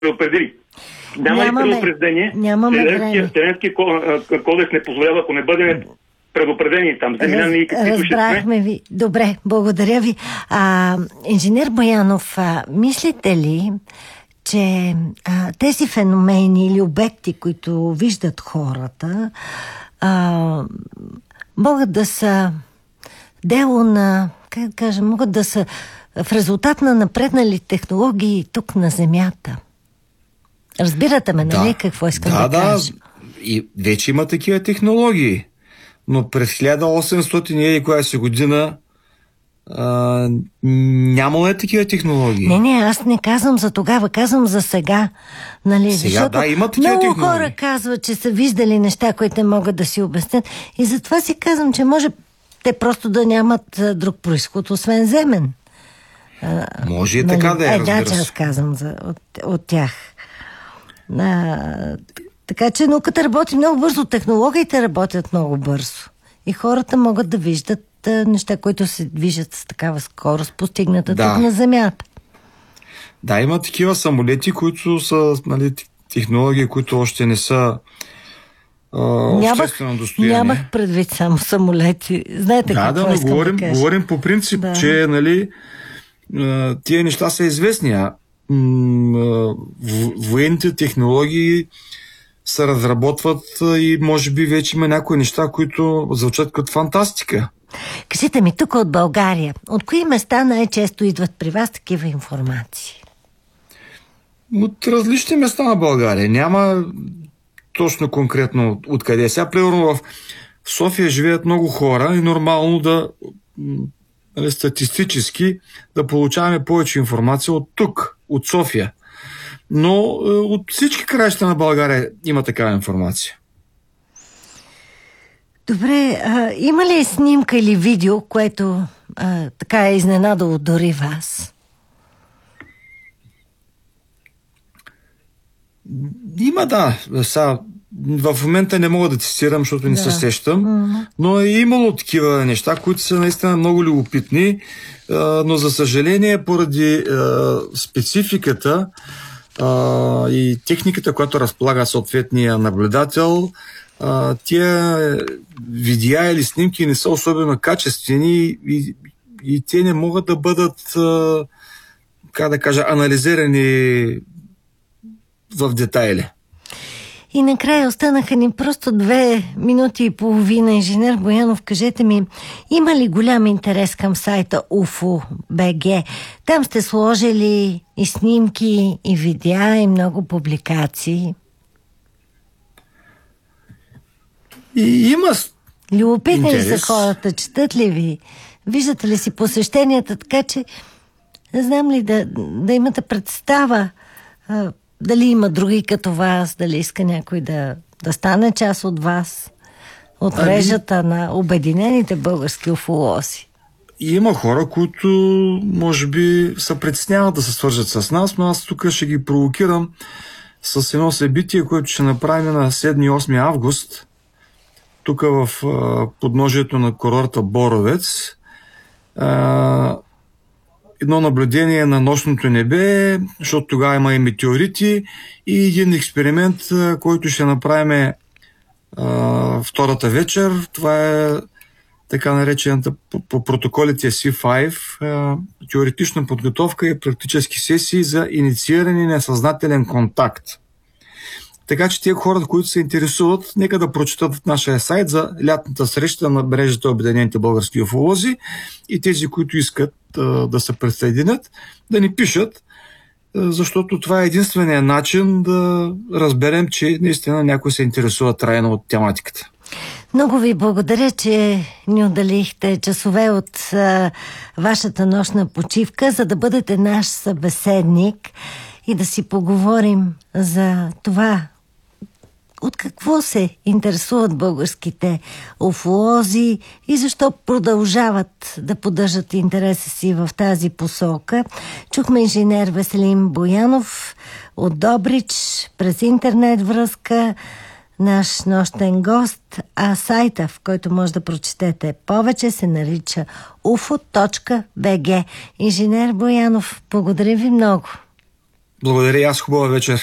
предупредили. Няма ли предупреждение? Вселенски кодекс не позволява, ако не бъдем предупредени там. Разбрахме ви. Добре, благодаря ви. Инженер Боянов, мислите ли, че тези феномени или обекти, които виждат хората, могат да са дело на, как да кажа, могат да са в резултат на напреднали технологии тук на Земята? Разбирате ме, нали? Какво искам да кажа? И вече има такива технологии. Но през 1800 година нямало е такива технологии. Не, аз не казвам за тогава, казвам за сега. Нали? Сега, има такива много технологии. Хора казват, че са виждали неща, които не могат да си обяснят. И затова си казвам, че може те просто да нямат друг произход, освен земен. Може и така да е, разбира се. Аз казвам от тях. Така че науката работи много бързо, технологиите работят много бързо. И хората могат да виждат неща, които се движат с такава скорост, постигната тук на Земята. Да, има такива самолети, които са технологии, които още не са обществено достояние. Нямах предвид само самолети. Знаете какво искам да кажа? Говорим по принцип, че тия неща са известни. Военните технологии се разработват и може би вече има някои неща, които звучат като фантастика. Кажете ми, тук от България, от кои места най-често идват при вас такива информации? От различни места на България. Няма точно конкретно откъде. Сега, примерно в София живеят много хора и нормално статистически да получаваме повече информация от тук, от София. Но от всички краища на България има такава информация. Добре, има ли снимка или видео, което така е изненадало дори вас? Има, да. В момента не мога да цитирам, защото не се сещам, но е имало такива неща, които са наистина много любопитни, но за съжаление поради спецификата и техниката, която разполага съответния наблюдател, тия видеа или снимки не са особено качествени и те не могат да бъдат анализирани в детайли. И накрая останаха ни просто 2 минути и половина. Инженер Боянов, кажете ми, има ли голям интерес към сайта UFO.BG? Там сте сложили и снимки, и видеа, и много публикации. И има любопитни ли са хората? Четат ли ви? Виждате ли си посещенията? Така че знам ли да имате представа дали има други като вас, дали иска някой да стане част от вас, от мрежата на обединените български уфолози? Има хора, които може би се притесняват да се свържат с нас, но аз тук ще ги провокирам с едно събитие, което ще направим на 7-8 август, тук в подножието на курорта Боровец. Едно наблюдение на нощното небе, защото тогава има и метеорити, и един експеримент, който ще направим втората вечер. Това е така наречената по протоколите C5 теоретична подготовка и практически сесии за иницииране на съзнателен контакт. Така че тези хора, които се интересуват, нека да прочитат в нашия сайт за лятната среща на мрежата Обединените български уфолози и тези, които искат да се присъединят, да ни пишат, защото това е единственият начин да разберем, че наистина някой се интересува трайно от тематиката. Много ви благодаря, че ни отделихте часове от вашата нощна почивка, за да бъдете наш събеседник и да си поговорим за това, от какво се интересуват българските уфолози и защо продължават да поддържат интереса си в тази посока. Чухме инженер Веселин Боянов от Добрич през интернет връзка, наш нощен гост, а сайта, в който може да прочетете повече, се нарича ufo.bg. Инженер Боянов, благодаря ви много. Благодаря и аз, хубава вечер.